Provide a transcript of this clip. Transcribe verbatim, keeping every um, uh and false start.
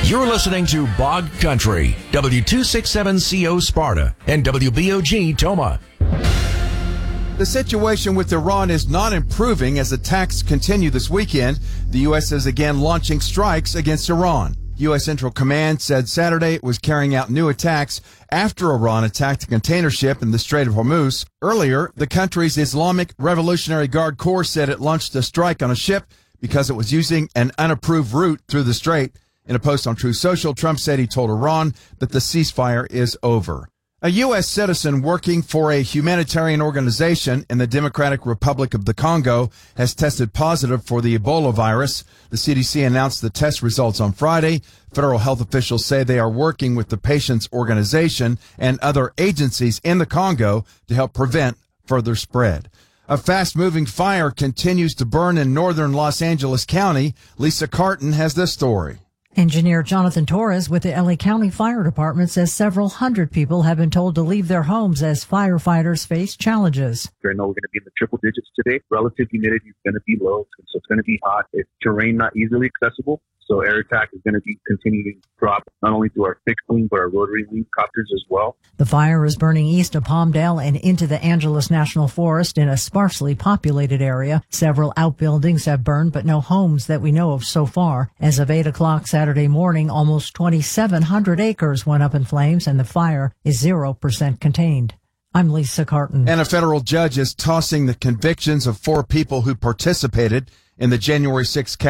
You're listening to Bog Country, W two sixty-seven C O Sparta and W B O G Toma. The situation with Iran is not improving as attacks continue this weekend. The U S is again launching strikes against Iran. U S Central Command said Saturday it was carrying out new attacks after Iran attacked a container ship in the Strait of Hormuz. Earlier, the country's Islamic Revolutionary Guard Corps said it launched a strike on a ship because it was using an unapproved route through the strait. In a post on Truth Social, Trump said he told Iran that the ceasefire is over. A U S citizen working for a humanitarian organization in the Democratic Republic of the Congo has tested positive for the Ebola virus. The C D C announced the test results on Friday. Federal health officials say they are working with the patient's organization and other agencies in the Congo to help prevent further spread. A fast-moving fire continues to burn in northern Los Angeles County. Lisa Carton has this story. Engineer Jonathan Torres with the L A County Fire Department says several hundred people have been told to leave their homes as firefighters face challenges. I know we're going to be in the triple digits today. Relative humidity is going to be low, so it's going to be hot. It's terrain not easily accessible, so air attack is going to be continuing to drop, not only through our fixed wing, but our rotary wing copters as well. The fire is burning east of Palmdale and into the Angeles National Forest in a sparsely populated area. Several outbuildings have burned, but no homes that we know of so far. As of eight o'clock Saturday morning, almost twenty-seven hundred acres went up in flames, and the fire is zero percent contained. I'm Lisa Carton. And a federal judge is tossing the convictions of four people who participated in the January sixth